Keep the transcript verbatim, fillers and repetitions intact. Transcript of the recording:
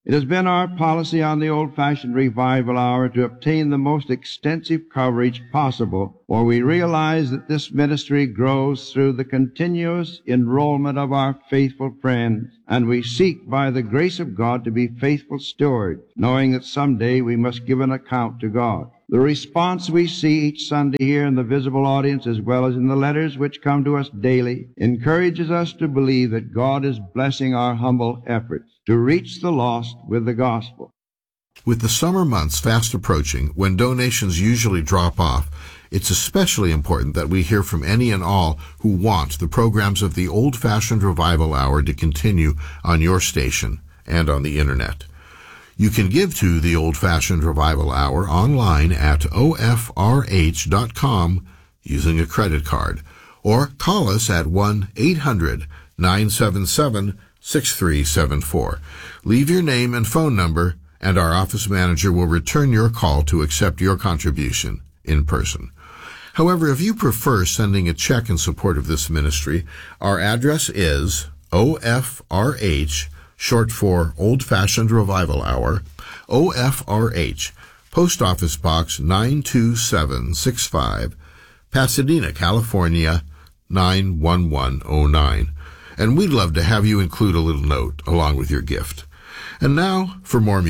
It has been our policy on the Old-Fashioned Revival Hour to obtain the most extensive coverage possible, for we realize that this ministry grows through the continuous enrollment of our faithful friends, and we seek by the grace of God to be faithful stewards, knowing that someday we must give an account to God. The response we see each Sunday here in the visible audience, as well as in the letters which come to us daily, encourages us to believe that God is blessing our humble efforts to reach the lost with the gospel. With the summer months fast approaching, when donations usually drop off, it's especially important that we hear from any and all who want the programs of the Old-Fashioned Revival Hour to continue on your station and on the Internet. You can give to the Old-Fashioned Revival Hour online at O F R H dot com using a credit card, or call us at one eight hundred nine seven seven six three seven four. Leave your name and phone number, and our office manager will return your call to accept your contribution in person. However, if you prefer sending a check in support of this ministry, our address is O F R H, short for Old-Fashioned Revival Hour, O F R H, Post Office Box nine two seven six five, Pasadena, California, nine one one oh nine. And we'd love to have you include a little note along with your gift. And now for more music.